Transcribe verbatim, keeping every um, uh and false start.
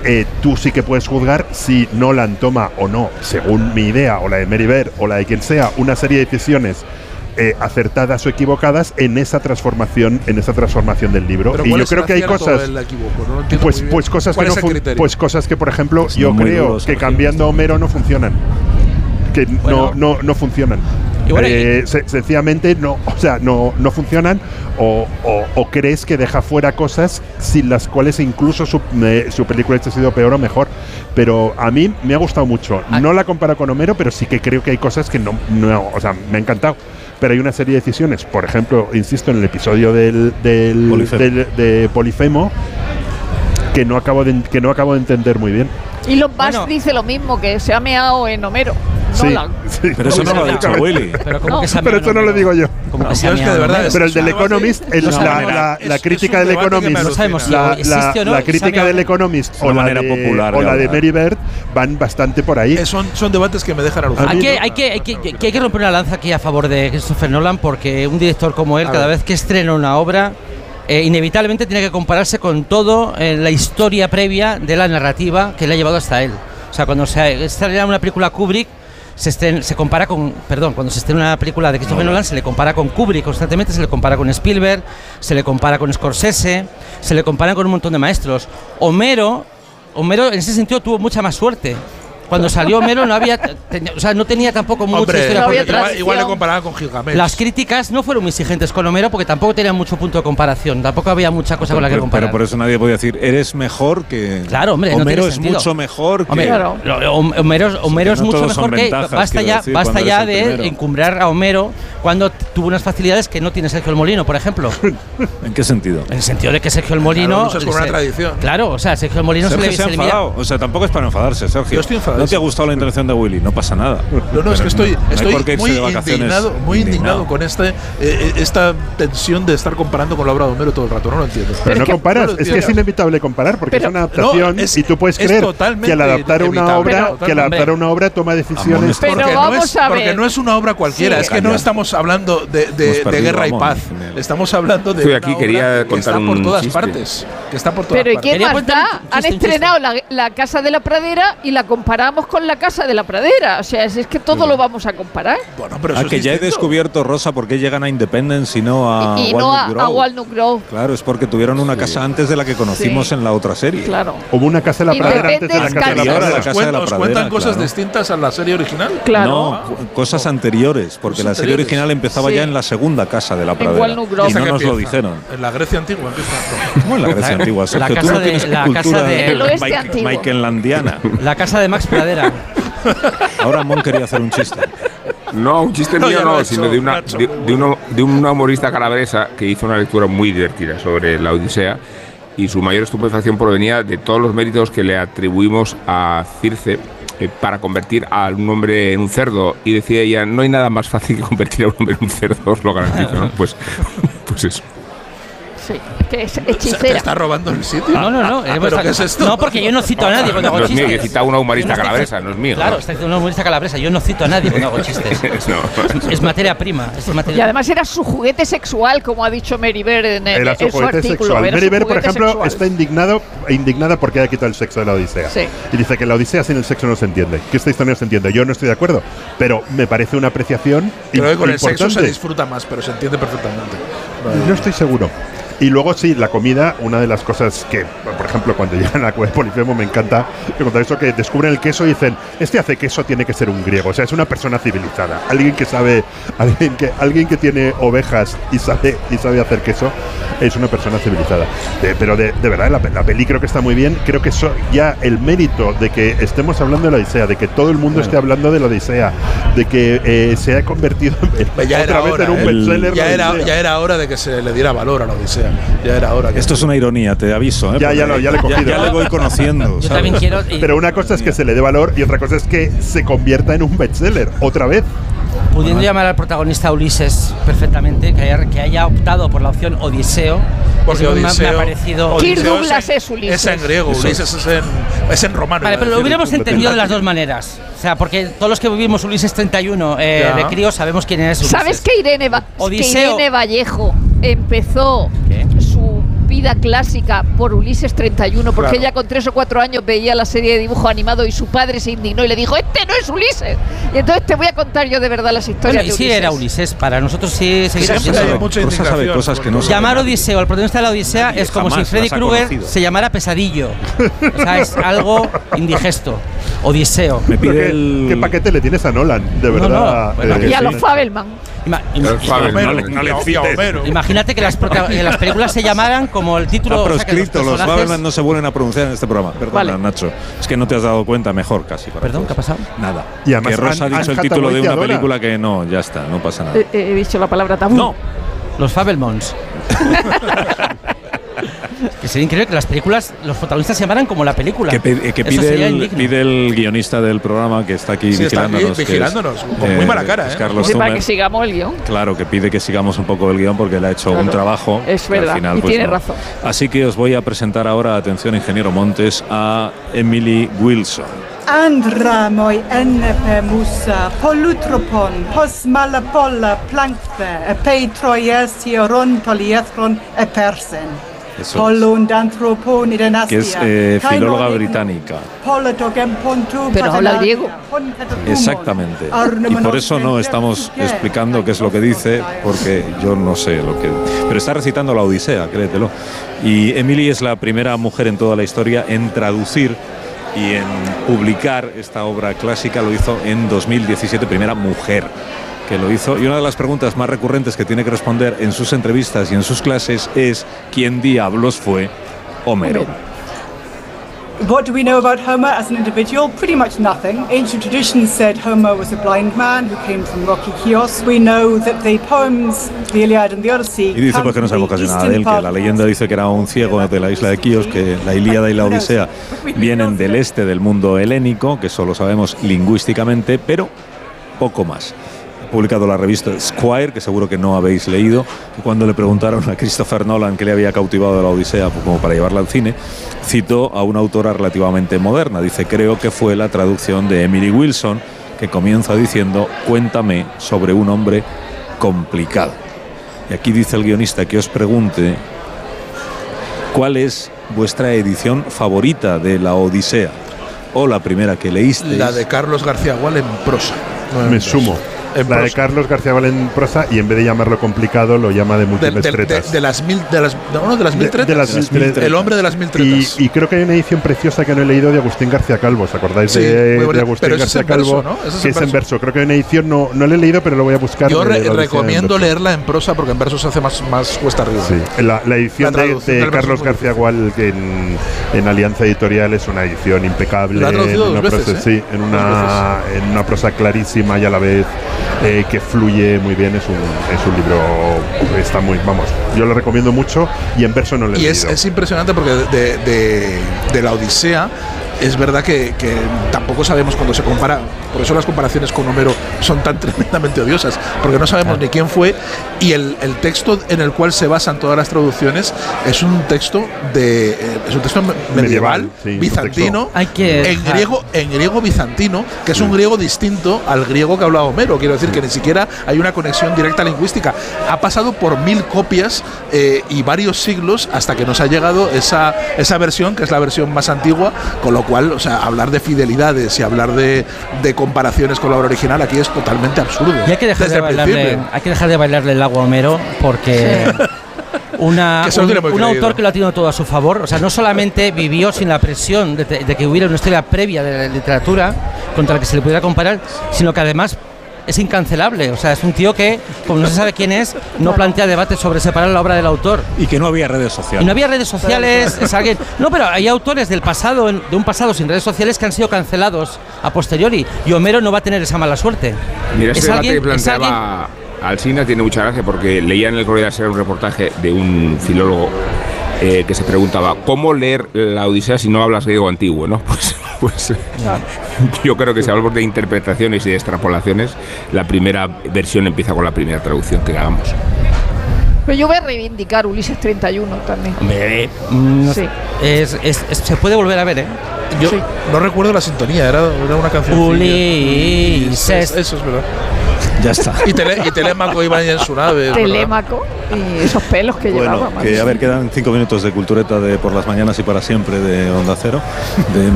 eh, tú sí que puedes juzgar si Nolan toma o no, según mi idea, o la de Meribert, o la de quien sea, una serie de decisiones Eh, acertadas o equivocadas en esa transformación en esa transformación del libro. Pero y yo creo que hay cosas equivoco, no pues pues cosas que no fun- pues cosas que por ejemplo pues yo no creo que cambiando a Homero no funcionan, que bueno, no no no funcionan. Y bueno, eh, se- sencillamente no, o sea, no no funcionan o, o, o crees que deja fuera cosas sin las cuales incluso su, me, su película hubiese sido peor o mejor. Pero a mí me ha gustado mucho. No la comparo con Homero, pero sí que creo que hay cosas que no, no o sea, me ha encantado. Pero hay una serie de decisiones, por ejemplo, insisto en el episodio del, del, Polifemo. del de Polifemo, que no acabo de que no acabo de entender muy bien. Y Elon Musk Bueno. dice lo mismo, que se ha meado en Homero. Sí, Nolan. sí. Pero eso no lo ha dicho Willy. Pero como No, que se ha Pero meado eso no lo Homero. digo yo. Como que se Yo ha es que de meado verdad Homero. es- Pero el del algo así. Economist, el- No la, sabemos. la- Es- la es crítica un del debate que me Economist, No sabemos si la, existe la- o no, la y crítica se ha del meado. Economist Es una o la manera de, popular o de la de hablar. Mary Bird van bastante por ahí. Eh, son, son debates que me dejan A alucinado. mí Hay que, no. hay, que, hay, que, que hay que romper una lanza aquí a favor de Christopher Nolan, porque un director como él, A cada ver. vez que estrena una obra, eh, inevitablemente tiene que compararse con todo en la historia previa de la narrativa que le ha llevado hasta él. O sea, cuando se estrena una película Kubrick, se, estrena, se compara con, perdón, cuando se estrena una película de Christopher Nolan, se le compara con Kubrick constantemente, se le compara con Spielberg, se le compara con Scorsese, se le compara con un montón de maestros. Homero, Homero en ese sentido tuvo mucha más suerte. Cuando salió Homero no había, tenía- o sea, no tenía tampoco mucha Hombre, historia no por había detrás. igual, igual le comparaba con Gilgamesh. Las críticas no fueron muy exigentes con Homero porque tampoco tenían mucho punto de comparación, tampoco había mucha cosa con la que pero, comparar. pero por eso nadie podía decir, eres mejor que. Claro, hombre, no Homero tiene es sentido. mucho mejor que. Hombre, Claro. lo- lo- Homero, Homero es no mucho todos son mejor que. ventajas, Basta quiero ya, decir, basta cuando ya eres el de primero. encumbrar a Homero cuando tuvo unas facilidades que no tiene Sergio el Molino, por ejemplo. ¿En qué sentido? En el sentido de que Sergio el Molino. Claro, eso es como se- una tradición. Claro, o sea, Sergio el Molino Sergio se le, se ha se le mira- enfadado. O sea, tampoco es para enfadarse, Sergio. Yo estoy enfadado. ¿No te ha gustado la intervención de Willy? No pasa nada. No, no, es que estoy, No hay estoy por qué irse muy de vacaciones indignado, muy indignado con este, eh, esta tensión de estar comparando con la obra de Homero todo el rato. No lo entiendo. Pero, Pero no es que- comparas, no lo es que es entiendo. inevitable comparar porque Pero- es una adaptación no, es- y tú puedes es creer totalmente que al adaptar una evitable. obra, Pero- que al adaptar hombre. una obra toma decisiones. Amón, Pero Porque, vamos no es, a porque ver. no es una obra cualquiera, Sí. es que no estamos hablando de, de- Hemos de perdido guerra y a paz. Mon en el- Estamos hablando de Estoy una aquí, obra quería que contar está por un todas chiste. partes. Que está por todas Pero ¿y partes. qué Quería más contar da? un Han chiste, un chiste. estrenado la, la Casa de la Pradera y la comparamos con la Casa de la Pradera. O sea, si es que todo lo vamos a comparar. Bueno, pero Ah, eso que es ya he distinto. descubierto, Rosa, por qué llegan a Independence y no a y y no a, Walnut a Grove. Walnut Grove. Claro, es porque tuvieron una casa antes de la que conocimos Sí. en la otra serie. Claro. Hubo una casa de la pradera antes de la Independence casa de la Kansas. Anterior a la pradera. ¿Os, casa de cuen- la os pradera, cuentan cosas claro. distintas a la serie original? Claro. No, cu- cosas anteriores, porque Cosas la serie anteriores. original empezaba Sí. ya en la segunda casa de la En pradera. Walnut Grove. Y no ¿Esa nos que lo empieza? dijeron. En la Grecia antigua empieza. ¿Cómo en la Grecia La- antigua? la Sergio, tú casa no de- tienes la cultura casa de- El oeste Mike- antiguo. Michelandiana. La casa de Max Pradera. Ahora Mon quería hacer un chiste. No, un chiste No, mío ya lo no, ha hecho, sino de lo una, ha hecho. de, de uno- de una humorista calabresa que hizo una lectura muy divertida sobre la Odisea y su mayor estupefacción provenía de todos los méritos que le atribuimos a Circe eh, para convertir a un hombre en un cerdo. Y decía ella, no hay nada más fácil que convertir a un hombre en un cerdo, os lo garantizo, ¿no? Pues, pues eso. Sí, que es ¿Se te hechicera. está robando el sitio? No, no, no. hemos- ¿Pero qué es esto? No, porque yo no cito a nadie cuando hago No es mío, chistes. que cita a una humorista Yo no estoy- calabresa, no es mío. Claro, ¿no? está diciendo una humorista calabresa. Yo no cito a nadie cuando hago chistes. No. Es materia prima. Es Y materia además era su juguete sexual, como ha dicho Mary Bird en, el- Era en su su juguete artículo. sexual. Era Mary su Bird, por juguete ejemplo, sexual. está indignado, indignada porque haya quitado el sexo de la Odisea. Sí. Y dice que la Odisea sin el sexo no se entiende, que esta historia no se entiende. Yo no estoy de acuerdo, pero me parece una apreciación Creo que con el importante. sexo se disfruta más, pero se entiende perfectamente. No estoy seguro. Y luego sí, la comida, una de las cosas que, por ejemplo, cuando llegan a la cueva de Polifemo me encanta que contar eso, que descubren el queso y dicen, este hace queso tiene que ser un griego, o sea, es una persona civilizada, alguien que sabe, alguien que, alguien que tiene ovejas y sabe, y sabe hacer queso, es una persona civilizada. De- pero de, de verdad, la, pe- la peli creo que está muy bien, creo que eso, ya el mérito de que estemos hablando de la Odisea, de que todo el mundo esté hablando de la Odisea, de que eh, se ha convertido en, Ya otra era vez hora, en un ¿eh? bestseller. ya, la era, Odisea. ya era hora de que se le diera valor a la Odisea. Ya era hora. Que Esto es una ironía, te aviso. ¿eh? Ya, ya Porque lo- ya lo he cogido. Ya, le voy conociendo. Yo ¿sabes? también quiero. y Pero una cosa es que se le dé valor y otra cosa es que se convierta en un bestseller, otra vez. pudiendo llamar al protagonista Ulises perfectamente, que haya, que haya optado por la opción Odiseo. Porque eso me- me, Odiseo, ha parecido. Kirk Odiseo Douglas en- es Ulises. Es en griego, Eso Ulises es en, es en romano. Vale, iba a pero lo decir. hubiéramos completamente. entendido de las dos maneras. O sea, porque todos los que vivimos Ulises treinta y uno eh, Ya. de crío sabemos quién es Ulises. ¿Sabes que Irene, Va- que Odiseo. Irene Vallejo empezó ¿Qué? su vida clásica por Ulises treinta y uno, porque Claro. ella con tres o cuatro años veía la serie de dibujo animado y su padre se indignó y le dijo, este no es Ulises. Y entonces te voy a contar yo de verdad las historias Bueno, y de sí Ulises. era Ulises, para nosotros sí seguirá Siempre siendo. hay mucha Rosa sabe indignación. cosas que no sabe. Llamar nadie. Odiseo al protagonista de la Odisea Nadie es como si jamás Freddy las ha Krueger conocido. se llamara Pesadillo. O sea, es algo indigesto. Odiseo. Me Pero pide ¿qué, el. qué paquete le tienes a Nolan? De No, verdad. no, bueno, Y a sí. los Fabelman. Ima- ima- Los Fabelman. Homero, No le- no le y a- y a cites. Homero. Imagínate que las, prota- que las películas se llamaran como el título. Está o sea, que proscrito, los personajes- Fabelman no se vuelven a pronunciar en este programa. Perdona, Vale. Nacho. Es que no te has dado cuenta, mejor casi. Para Perdón, todos. ¿qué ha pasado? Nada. Y además que Rosa Anne- ha dicho Anne el título de Hathaway te una adora. película que no, ya está, no pasa nada. Eh, eh, he dicho la palabra tabú. No, Los Fabelmans. Que sería increíble que las películas, los protagonistas se llamaran como la película. que, pe- que Eso pide, sería el, indigno. pide el guionista del programa que está aquí Sí, está aquí vigilándonos. que es, vigilándonos, con muy mala cara, es ¿eh? Carlos Sí, para Zumer. que sigamos el guión. Claro, que pide que sigamos un poco el guión porque le ha hecho Claro, un trabajo. es que al verdad, final, y pues, tiene no. razón. Así que os voy a presentar ahora, atención, ingeniero Montes, a Emily Wilson. Andramoi ennepe musa polutropon pos malapolla plankte peitroiesieron poliethron e persen. Eso es. Polundanthropon idenastia. Que es eh, filóloga británica. Pero habla griego. Exactamente. Y por eso no estamos explicando qué es lo que dice, porque yo no sé lo que... Pero está recitando la Odisea, créetelo. Y Emily es la primera mujer en toda la historia en traducir y en publicar esta obra clásica. Lo hizo en dos mil diecisiete, primera mujer que lo hizo. Y una de las preguntas más recurrentes que tiene que responder en sus entrevistas y en sus clases es ¿quién diablos fue Homero? What do we know about Homer as an individual? Pretty much nothing. Ancient tradition said Homer was a blind man who came from rocky Chios. We know that the poems, the Iliad and the Odyssey, Y dice come pues que no from sabemos the casi nada eastern de él, que part la of the leyenda dice que era un ciego de la isla de Quíos, que la Ilíada y la Odisea vienen del este del mundo helénico, que eso lo sabemos lingüísticamente, pero poco más. Ha publicado la revista Squire, que seguro que no habéis leído, y cuando le preguntaron a Christopher Nolan qué le había cautivado de la Odisea, pues como para llevarla al cine, citó a una autora relativamente moderna. Dice, creo que fue la traducción de Emily Wilson, que comienza diciendo, cuéntame sobre un hombre complicado. Y aquí dice el guionista que os pregunte cuál es vuestra edición favorita de la Odisea, o la primera que leísteis. La de Carlos García Gual en prosa. no en Me verso. sumo. En La de prosa. Carlos García Val en prosa y en vez de llamarlo complicado lo llama de De, múltiples de- de- tretas. de las mil, de las, de, no, de las mil De- tretas. de las mil tretas. El hombre de las mil Y, tretas. y creo que hay una edición preciosa que no he leído de Agustín García Calvo. ¿Os acordáis Sí, de, muy bonita. de Agustín Pero ese es García en verso, Calvo? ¿no? Ese es Que en es en verso. verso. Creo que hay una edición, no, no la he leído, pero lo voy a buscar. Yo de re- la Odisea en recomiendo verso. leerla en prosa porque en verso se hace más, más cuesta arriba. Sí, la, la edición La de, traducción de del verso Carlos es muy García Gual que en, en Alianza Editorial es una edición impecable. La ha traducido en dos una veces, prosa, ¿eh? sí, en Dos una, en una prosa clarísima y a la vez eh, que fluye muy bien. Es un, es un libro, está muy, vamos, yo lo recomiendo mucho y en verso no lo he Y es, leído. es impresionante porque de, de, de la Odisea es verdad que, que tampoco sabemos cuando se compara, por eso las comparaciones con Homero son tan tremendamente odiosas, porque no sabemos ni quién fue, y el, el texto en el cual se basan todas las traducciones es un texto de eh, es un texto me- medieval, Medieval, sí, un bizantino, texto. Hay que en dejar- griego, en griego bizantino, que es un griego distinto al griego que hablaba Homero. Quiero decir que ni siquiera hay una conexión directa lingüística. Ha pasado por mil copias eh, y varios siglos hasta que nos ha llegado esa, esa versión, que es la versión más antigua, con lo cual, o sea, hablar de fidelidades y hablar de, de comparaciones con la obra original aquí es totalmente absurdo. Y hay que dejar, Desde de el bailarle, principio. hay que dejar de bailarle el agua a Homero porque una, Que se lo un, tiene muy un creído. autor que lo ha tenido todo a su favor, o sea, no solamente vivió sin la presión de, de que hubiera una historia previa de la literatura contra la que se le pudiera comparar, sino que además es incancelable. O sea, es un tío que, como no se sabe quién es, no plantea debates sobre separar la obra del autor. Y que no había redes sociales. Y no había redes sociales, es alguien. No, pero hay autores del pasado, en- de un pasado sin redes sociales, que han sido cancelados a posteriori. Y Homero no va a tener esa mala suerte. Mira, Es este debate que alguien- es alguien- planteaba Alsina tiene mucha gracia porque leía en el Correo de la Sierra un reportaje de un filólogo eh, que se preguntaba ¿cómo leer la Odisea si no hablas griego antiguo? ¿no? Pues, pues yo creo que si hablamos de interpretaciones y de extrapolaciones, la primera versión empieza con la primera traducción que hagamos. Pero yo voy a reivindicar Ulises treinta y uno también. Hombre, mm, no Sí. sé. Es- es- es- se puede volver a ver, ¿eh? Yo Sí. no recuerdo la sintonía, era, era una canción. Ulises. Eso es verdad. Ya está. Y, tele, y Telémaco iba ahí en su nave. Telémaco y esos pelos que bueno, llevaba. que a ver, quedan cinco minutos de cultureta de por las mañanas y para siempre de Onda Cero. De